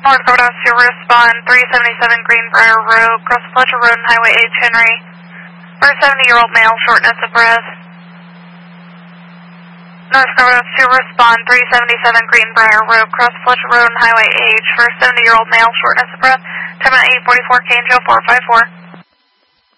North Dakota 2, respond 377 Greenbrier Road, cross Fletcher Road and Highway H, Henry. For a 70-year-old male, shortness of breath. North Dakota 2, respond 377 Greenbrier Road, cross Fletcher Road and Highway H. For a 70-year-old male, shortness of breath. Time out 844, Canjo 454.